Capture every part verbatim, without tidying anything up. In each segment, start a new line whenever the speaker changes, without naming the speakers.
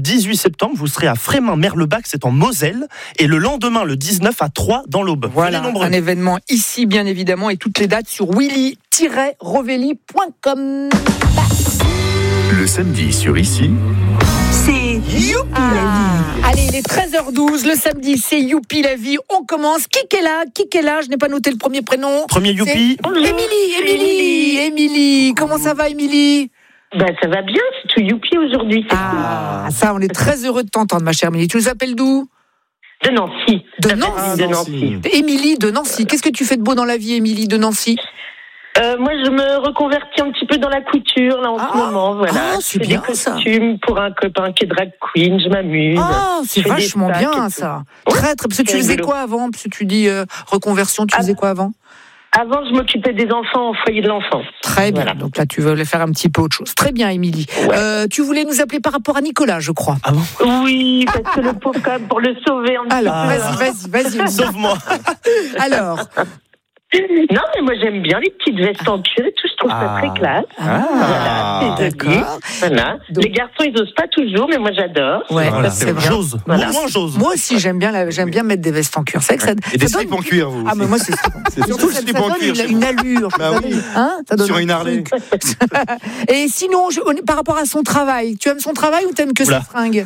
dix-huit septembre, vous serez à Frémin-Merlebach, c'est en Moselle. Et le lendemain, le dix-neuf, à Troyes, dans l'Aube.
Voilà, un événement ici, bien évidemment, et toutes les dates sur willy tiret rovelli point com.
Le samedi sur Ici,
c'est Youpi
Ah.
la vie.
Allez, il est treize heures douze, le samedi, c'est Youpi la vie. On commence. Qui est là Qui est là Je n'ai pas noté le premier prénom.
Premier Youpi.
Émilie, Émilie, Émilie. Comment ça va, Émilie?
Ben, ça va bien, c'est tout youpi aujourd'hui. C'est
Ah, ça, on est très heureux de t'entendre, ma chère Émilie. Tu nous appelles d'où?
cool. De Nancy.
De
Ça fait
Nancy.
de Nancy.
Émilie de Nancy. Qu'est-ce que tu fais de beau dans la vie, Émilie de Nancy?
Euh, moi, je me reconvertis un petit peu dans la couture, là, en
Ah.
ce moment, voilà.
Ah,
Je
c'est
fais
bien,
des
ça.
costumes pour un copain qui est drag queen, je m'amuse.
Ah, c'est
Je fais des
vachement
sacs et
bien,
tout.
ça.
Ouais,
Très, très. Parce que tu
c'est
faisais
rigolo.
quoi avant? Parce que tu dis euh, reconversion, tu
Ah.
faisais quoi avant?
Avant, je m'occupais des enfants au foyer de l'enfance.
Très bien.
Voilà.
Donc là, tu voulais faire un petit peu autre chose. Très bien, Émilie.
Ouais.
Euh, tu voulais nous appeler par rapport à Nicolas, je crois.
Ah bon?
Oui, parce que le pauvre, quand même, pour le sauver un petit
Alors,
Ah.
vas-y, vas-y, vas-y. Émilie.
Sauve-moi.
Alors,
Non, mais moi, j'aime bien les petites vestes en cuir et tout, je trouve
Ah.
ça très classe.
ah,
Voilà, c'est joli.
d'accord.
Voilà.
Donc-
Les garçons, ils osent pas toujours, mais moi, j'adore.
Ouais,
Voilà,
c'est vrai.
j'ose.
Voilà.
Moins j'ose.
Moi aussi, j'aime bien, la- j'aime bien mettre des vestes en cuir. C'est vrai que ça,
Et des
ça
slips
donne-
en cuir, vous.
Ah, mais moi, c'est
C'est surtout le
ça,
slip
ça
en
donne
cuir.
une,
chez
une
vous.
allure.
Bah
vous
oui.
savez, hein, ça donne
Sur
un
une Harley.
truc. Et sinon, je- par rapport à son travail, tu aimes son travail ou t'aimes que
Oula.
ses fringues?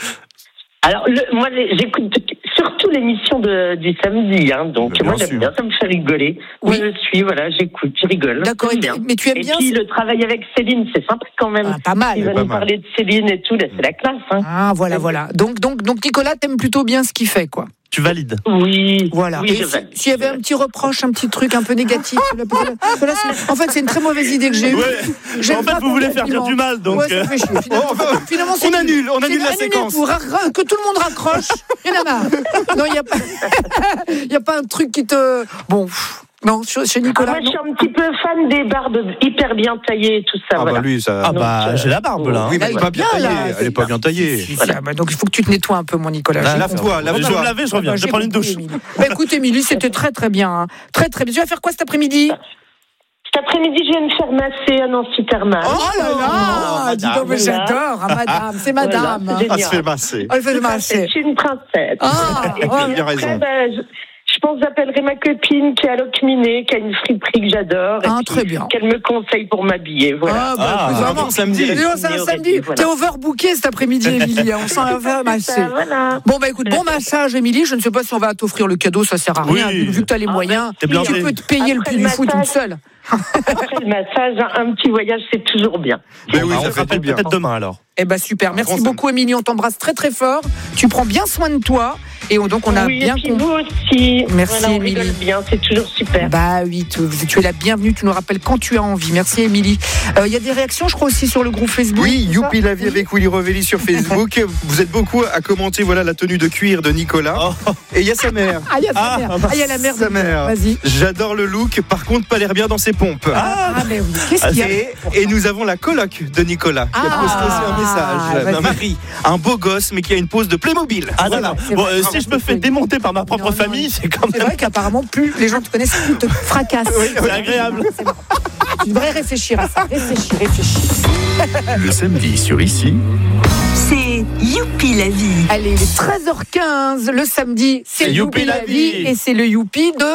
Alors, le, moi, les- j'écoute surtout l'émission de, du samedi, hein, donc
Bien
moi,
sûr.
j'aime bien, ça me fait rigoler.
Oui.
Oui. Je suis, voilà, j'écoute, je rigole.
D'accord,
j'aime
et-
bien.
mais tu aimes
Et
bien
puis,
ce-
le travail avec Céline, c'est sympa quand même.
Ah, pas mal.
Il va
pas
nous
mal.
parler de Céline et tout, là, c'est la classe. Hein.
Ah, voilà, voilà. Donc, donc, donc, Nicolas, t'aimes plutôt bien ce qu'il fait, quoi.
Tu valides.
Oui,
Voilà.
oui,
Et
je
si-
valide.
s'il y avait un petit reproche, un petit truc un peu négatif, là, parce que là, c'est- en fait, c'est une très mauvaise idée que j'ai eue.
Ouais.
J'aime
En fait,
pas
vous voulez faire
compliment.
dire du mal, donc.
Ouais, ça
euh,
fait chier. Finalement,
Oh, enfin,
finalement, c'est
on
nul.
annule, on annule
C'est
la
annulé
séquence.
pour ra- ra- que tout le monde raccroche. Il y en a marre. Non, il n'y a pas, il y a pas un truc qui te. Bon, pff, non, chez chez
Ah,
Nicolas.
moi, je
non.
suis un petit peu fan des barbes hyper bien taillées et tout ça.
Ah
voilà.
bah lui, ça.
Ah bah,
Donc, euh,
j'ai la barbe là. hein.
Oui, mais elle est pas bien
Là, là,
taillée. Elle est pas bien taillée.
Si, si, ah, bah, donc il faut que tu te nettoies un peu, mon Nicolas.
Là,
J'ai
Lave-toi,
compris.
Je vais me
lave-toi.
laver, je reviens.
Ah,
Je vais prendre une
compris,
douche.
Émilie. Bah, écoute, Émilie, c'était très très bien. hein. Très très bien. Tu vas faire quoi cet après-midi?
Cet après-midi, je viens me faire masser à Nancy Thermal.
Oh là là, dis donc, mais
Voilà.
j'adore, hein, madame, c'est madame.
Voilà,
hein.
c'est
Ah, se
génial.
fait masser.
Elle fait le marché.
C'est une princesse.
Ah,
Et puis,
ouais.
bien
après,
raison.
ben, je, je pense que j'appellerai ma copine qui est à Locminé, qui a une friperie que j'adore. et
Ah,
puis
très bien.
Qu'elle me conseille pour m'habiller. Voilà.
Ah, bah,
Ah,
écoute,
un
vraiment.
bon samedi.
Dis donc, c'est un samedi.
Voilà.
T'es overbooké cet après-midi, Émilie. hein. On s'en va masser.
Ça, voilà.
Bon, bah écoute, bon massage, Émilie. Je ne sais pas si on va t'offrir le cadeau, ça sert à rien.
Oui.
Vu que t'as les
Ah,
moyens,
T'es
tu
blindé.
peux te payer le
Après
prix
le
du foot toute
massage.
seule.
Après le massage, un, un petit voyage, c'est toujours bien.
Mais oui,
Bah,
ça
on se
fait
rappelle
tout bien.
peut-être demain alors.
Eh ben super, merci
Bon, ça-
beaucoup Émilie, on t'embrasse très très fort. Tu prends bien soin de toi et on- donc on a
oui,
bien
et puis
compris.
vous aussi.
Merci,
Voilà, on
Émilie.
rigole bien, c'est toujours super.
Bah oui, tu, tu es la bienvenue, tu nous rappelles quand tu as envie. Merci Émilie. Il y a des réactions, je crois aussi sur le groupe Facebook.
Oui,
c'est ça
Youpi la vie avec Willy Revelli sur Facebook. Vous êtes beaucoup à commenter voilà la tenue de cuir de Nicolas.
Oh.
Et il y a sa mère.
Ah, il y a sa
Ah,
mère.
ah, bah,
Ah, il y a la mère de
sa mère.
Vas-y.
J'adore le look, par contre pas l'air bien dans ses pompes.
Ah, mais oui. Qu'est-ce qu'il y a
Et, et nous avons la coloc de Nicolas qui a
Ah,
posté aussi un message.
vas-y.
Ma Marie, un beau gosse mais qui a une pose de Playmobil.
Ah
Voilà.
d'accord.
c'est
Bon,
vrai,
euh,
c'est
si je
vrai,
me fais
c'est-
démonter par ma propre
Non, non,
famille, c'est quand
C'est
même.
vrai qu'apparemment, plus les gens te connaissent, plus te fracassent.
C'est agréable.
Tu devrais réfléchir à ça. Réfléchis, réfléchis.
le samedi sur Ici,
C'est Youpi la vie.
Allez, il est treize heures quinze, le samedi, c'est
C'est
Youpi la vie. Et c'est le Youpi de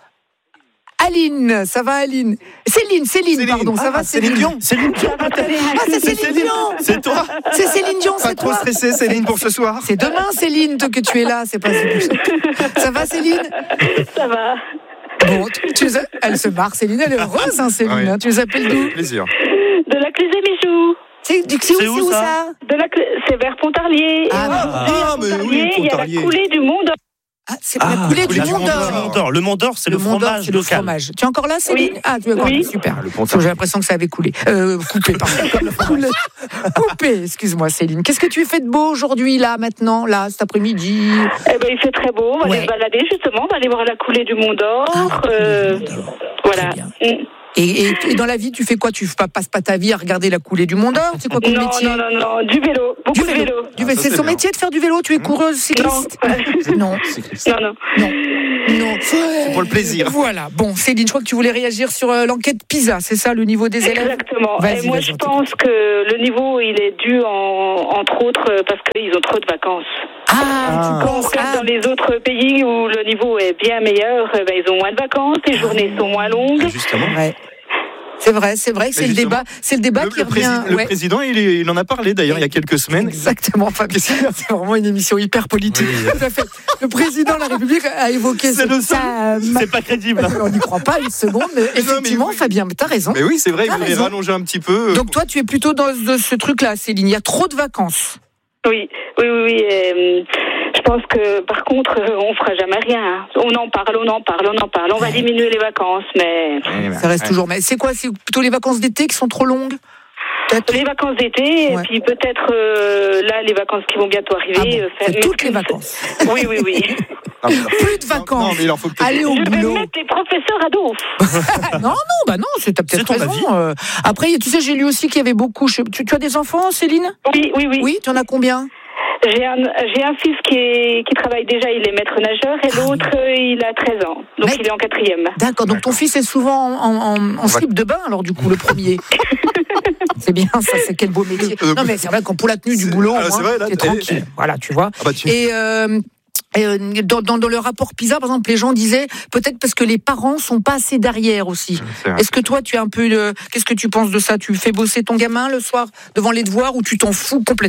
Aline. Ça va, Aline? Céline, Céline,
Céline.
pardon. Ça
Ah,
va,
Céline Dion.
Céline Dion.
Ah, c'est Céline Dion.
C'est toi.
C'est Céline Dion,
Pas
c'est
trop
toi.
stressé Céline pour ce soir.
C'est demain, Céline, toi, que tu es là. C'est pas ça va, Céline?
Ça va.
Bon, tu, tu, elle se marre, Céline. Elle est heureuse, hein, Céline.
Oui.
hein. Tu les appelles d'où?
Plaisir.
De la clé des bijoux.
C'est du- c'est où,
C'est où,
c'est où
ça
ça?
De la clé... C'est vers Pontarlier.
Ah,
Et
bah,
aujourd'hui,
ah,
à
mais oui,
Pontarlier, il y a
Pontarlier.
la coulée du Mont d'Or.
Ah, c'est
Ah,
la coulée
coulée
du
du
Mont
Mont
d'Or.
d'Or.
Le Mont d'Or. Le Mont d'Or, c'est le,
Mont d'Or,
fromage
c'est le
local.
fromage. Tu es encore là, Céline?
Oui.
Ah, tu es encore
Oui.
là, super.
Le
Parce que j'ai l'impression que ça avait coulé. Euh, coupé, pardon. Coulé. Coupé, excuse-moi, Céline. Qu'est-ce que tu fais de beau aujourd'hui, là, maintenant, là, cet après-midi?
Eh ben, il fait très beau. On va
Ouais.
aller se balader, justement. On va aller voir la coulée du Mont d'Or.
Ah,
Euh, voilà.
Très bien.
Mm.
Et, et, et dans la vie, tu fais quoi? Tu ne passes pas ta vie à regarder la coulée du Mont d'Or? C'est quoi comme
Non,
métier?
non, non, non, du vélo. Beaucoup
Du
de
vélo.
vélo.
Du
Ah,
vélo.
ça,
c'est
c'est
son
bien.
métier de faire du vélo? Tu es coureuse cycliste? Non.
Non, non.
Non. Non.
C'est pour le plaisir.
Voilà. Bon, Céline, je crois que tu voulais réagir sur euh, l'enquête PISA, c'est ça, le niveau des élèves ?
Exactement.
Vas-y,
Et moi,
vas-y,
je
on
pense que le niveau, il est dû, en, entre autres, euh, parce qu'ils ont trop de vacances.
Ah,
Ah.
tu
Quand on
penses
regarde
ah,
dans les autres pays où le niveau est bien meilleur, euh, ben, ils ont moins de vacances, les journées sont moins longues.
Justement.
ouais. C'est vrai, c'est vrai que c'est le
justement,
débat, c'est le débat
Le,
qui
le
revient.
prési- le
ouais.
président, il, est- il en a parlé d'ailleurs il y a quelques semaines.
Exactement, Fabien. C'est vraiment une émission hyper politique.
Oui.
Tout à fait. Le président de la République a évoqué
C'est le
ça.
seul. C'est pas crédible.
On n'y croit pas une seconde, mais
mais
effectivement,
oui.
Fabien, mais t'as raison.
Mais oui, c'est vrai, il
T'as
voulait
raison.
rallonger un petit peu.
Donc toi, tu es plutôt dans ce, ce truc-là, Céline. Il y a trop de vacances.
Oui, oui, oui. oui et, euh, je pense que, par contre, euh, on fera jamais rien. hein. On en parle, on en parle, on en parle. On va diminuer les vacances, mais
Ça reste toujours. Mais c'est quoi ? C'est plutôt les vacances d'été qui sont trop longues ? Peut-être.
les vacances d'été,
Ouais.
et puis peut-être euh, là, les vacances qui vont bientôt
Ah bon,
arriver. euh, faire-
c'est toutes les vacances.
Oui, oui, oui.
Non, mais-
Plus de vacances.
Non, mais il en faut peut-être.
Allez au
Je vais
boulot.
mettre les professeurs à dos.
non, non, bah non, c'est t'as peut-être
C'est ton
raison.
avis.
euh. Après, tu sais, j'ai lu aussi qu'il y avait beaucoup. je- Tu, tu as des enfants, Céline ?
Oui, oui, oui.
Oui, tu en as combien ?
J'ai un, j'ai un fils qui, est, qui travaille déjà, il est maître nageur, et l'autre, euh, il a treize ans. Donc
Mais-
il est en quatrième.
D'accord, donc ton fils est souvent en, en, en, en slip de bain, alors du coup, le premier. C'est bien, ça, c'est quel beau métier.
Euh,
Non, mais c'est vrai qu'on pour la tenue du
c'est-
boulot, au
ah, c'est
moins,
vrai, là,
t'es
t'es-
tranquille. Voilà, tu vois.
Ah bah, tu-
Et euh, euh, dans, dans, dans le rapport PISA, par exemple, les gens disaient peut-être parce que les parents sont pas assez derrière aussi.
C'est vrai.
Est-ce que toi, tu es un peu. Le... Qu'est-ce que tu penses de ça ? Tu fais bosser ton gamin le soir devant les devoirs ou tu t'en fous complètement ?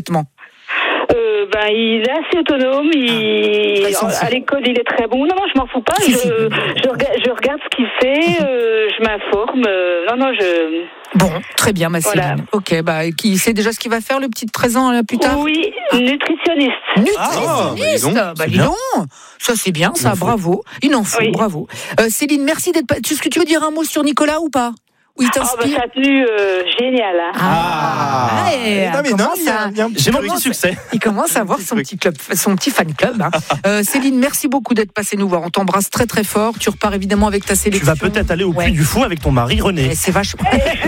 Euh, ben, il est assez autonome. Il...
Ah, il s'en fout.
à l'école, il est très bon. Non, non, je m'en fous pas.
Si,
je,
si.
je, regarde, je regarde ce qu'il fait. euh, je m'informe. euh, non, non, je.
Bon, très bien, ma Céline.
Voilà.
Ok, bah, qui sait déjà ce qu'il va faire, le petit de treize ans, là, plus tard ?
Oui, nutritionniste.
Ah,
Nutritionniste.
bah, dis donc,
bah,
c'est
dis
bien.
donc. Ça, c'est bien,
Il
ça,
en faut.
bravo. Il en faut,
Oui.
bravo. Euh, Céline, merci d'être. pas- Est-ce que tu veux dire un mot sur Nicolas ou pas ? Ou il
Ah, bah,
t'inspire ?
sa tenue, euh, géniale. Hein.
Ah, ouais,
non, mais non,
commence
il y a,
à-
il y a un petit
J'ai mon
truc.
petit succès.
il commence à avoir son
truc.
petit club, son petit fan club. hein. Euh, Céline, merci beaucoup d'être passée nous voir. On t'embrasse très très fort. Tu repars évidemment avec ta
Tu
sélection.
vas peut-être aller au
Ouais.
Puy du Fou avec ton mari René.
Eh, c'est vachement.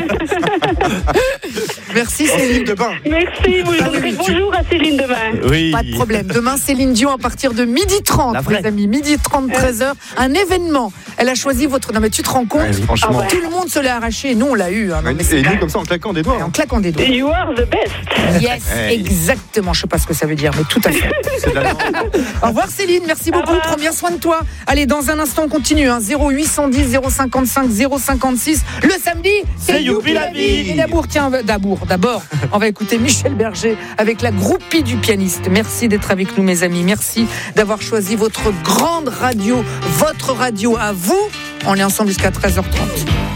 Merci
En slip
Céline.
de bain.
Merci. Vous
Ah oui,
direz
mais tu-
bonjour à Céline demain.
Oui.
Pas de problème. Demain, Céline Dion à partir de midi trente,
La vraie.
les amis. midi trente, treize heures. Un événement. Elle a choisi votre. Non, mais tu te rends compte
Ouais, franchement.
Ah ouais.
Tout le monde se l'a arraché. Nous, on l'a eu. hein. Non, mais c'est
Et
pas-
nous, comme ça, en claquant des doigts.
en claquant des doigts.
You are the best.
Yes,
Hey.
exactement. Je sais pas ce que ça veut dire, mais tout à fait.
C'est de la
Au revoir Céline, merci beaucoup.
revoir.
Prends bien soin de toi. Allez, dans un instant, on continue. Hein. zéro huit cent dix, zéro cinquante-cinq, zéro cinquante-six. Le samedi,
C'est Youpi la vie.
Et d'abord, tiens, d'abord, d'abord, on va écouter Michel Berger avec la groupie du pianiste. Merci d'être avec nous, mes amis. Merci d'avoir choisi votre grande radio, votre radio à vous. On est ensemble jusqu'à treize heures trente.